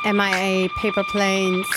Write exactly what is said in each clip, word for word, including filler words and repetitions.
M I A, Paper Planes.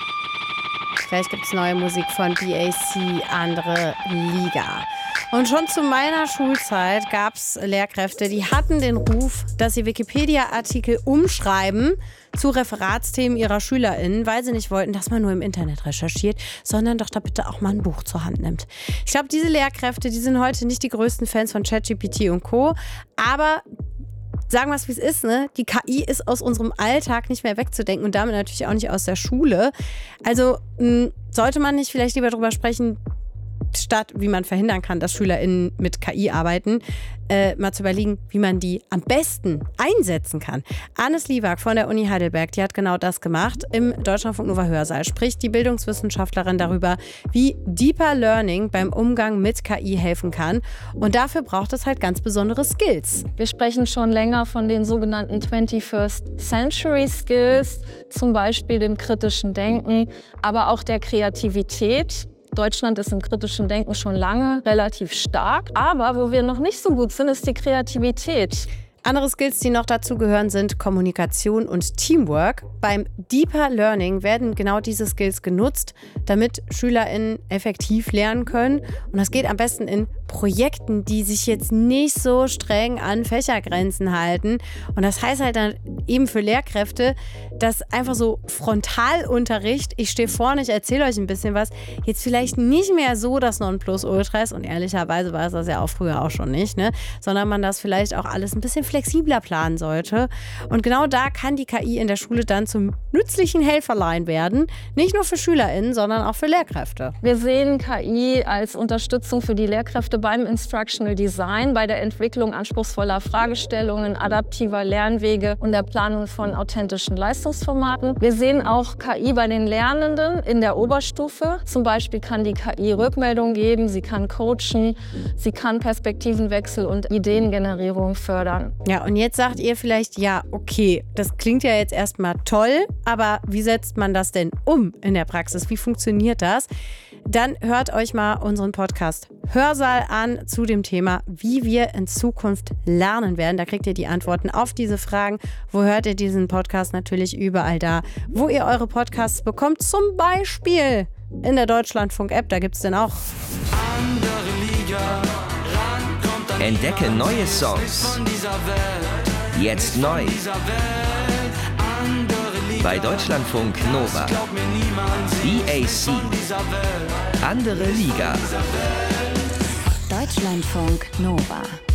Vielleicht gibt es neue Musik von B A C, andere Liga. Und schon zu meiner Schulzeit gab es Lehrkräfte, die hatten den Ruf, dass sie Wikipedia-Artikel umschreiben zu Referatsthemen ihrer SchülerInnen, weil sie nicht wollten, dass man nur im Internet recherchiert, sondern doch da bitte auch mal ein Buch zur Hand nimmt. Ich glaube, diese Lehrkräfte, die sind heute nicht die größten Fans von ChatGPT und Co., aber sagen wir es, wie es ist, ne? Die K I ist aus unserem Alltag nicht mehr wegzudenken und damit natürlich auch nicht aus der Schule. Also mh, sollte man nicht vielleicht lieber darüber sprechen, statt wie man verhindern kann, dass SchülerInnen mit K I arbeiten, äh, mal zu überlegen, wie man die am besten einsetzen kann. Anis Liwak von der Uni Heidelberg, die hat genau das gemacht. Im Deutschlandfunk Nova Hörsaal spricht die Bildungswissenschaftlerin darüber, wie Deeper Learning beim Umgang mit K I helfen kann. Und dafür braucht es halt ganz besondere Skills. Wir sprechen schon länger von den sogenannten twenty-first Century Skills, zum Beispiel dem kritischen Denken, aber auch der Kreativität. Deutschland ist im kritischen Denken schon lange relativ stark, aber wo wir noch nicht so gut sind, ist die Kreativität. Andere Skills, die noch dazu gehören, sind Kommunikation und Teamwork. Beim Deeper Learning werden genau diese Skills genutzt, damit SchülerInnen effektiv lernen können. Und das geht am besten in Projekten, die sich jetzt nicht so streng an Fächergrenzen halten. Und das heißt halt dann eben für Lehrkräfte, dass einfach so Frontalunterricht, ich stehe vorne, ich erzähle euch ein bisschen was, jetzt vielleicht nicht mehr so das Nonplusultra ist. Und ehrlicherweise war es das ja auch früher auch schon nicht, ne? Sondern man das vielleicht auch alles ein bisschen flexibler planen sollte. Und genau da kann die K I in der Schule dann zum nützlichen Helferlein werden. Nicht nur für SchülerInnen, sondern auch für Lehrkräfte. Wir sehen K I als Unterstützung für die Lehrkräfte beim Instructional Design, bei der Entwicklung anspruchsvoller Fragestellungen, adaptiver Lernwege und der Planung von authentischen Leistungsformaten. Wir sehen auch K I bei den Lernenden in der Oberstufe. Zum Beispiel kann die K I Rückmeldungen geben, sie kann coachen, sie kann Perspektivenwechsel und Ideengenerierung fördern. Ja, und jetzt sagt ihr vielleicht, ja, okay, das klingt ja jetzt erstmal toll, aber wie setzt man das denn um in der Praxis? Wie funktioniert das? Dann hört euch mal unseren Podcast Hörsaal an zu dem Thema, wie wir in Zukunft lernen werden. Da kriegt ihr die Antworten auf diese Fragen. Wo hört ihr diesen Podcast? Natürlich überall da, wo ihr eure Podcasts bekommt. Zum Beispiel in der Deutschlandfunk-App, da gibt es den auch. Entdecke neue Songs. Jetzt neu. Bei Deutschlandfunk Nova. B A C. Andere Liga. Deutschlandfunk Nova.